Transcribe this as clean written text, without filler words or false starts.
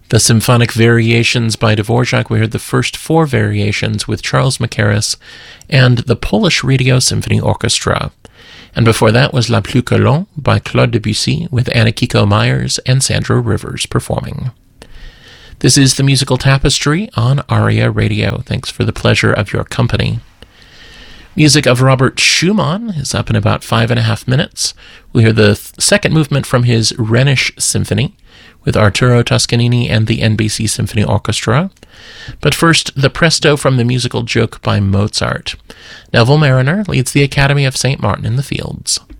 The Symphonic Variations by Dvorak. We heard the first four variations with Charles Mackerras and the Polish Radio Symphony Orchestra. And before that was La Plus que L'On by Claude Debussy with Anna Kiko Myers and Sandra Rivers performing. This is the Musical Tapestry on ARIA Radio. Thanks for the pleasure of your company. Music of Robert Schumann is up in about 5.5 minutes. We'll hear the second movement from his Rhenish Symphony with Arturo Toscanini and the NBC Symphony Orchestra. But first, the Presto from the musical Joke by Mozart. Neville Mariner leads the Academy of St. Martin in the Fields.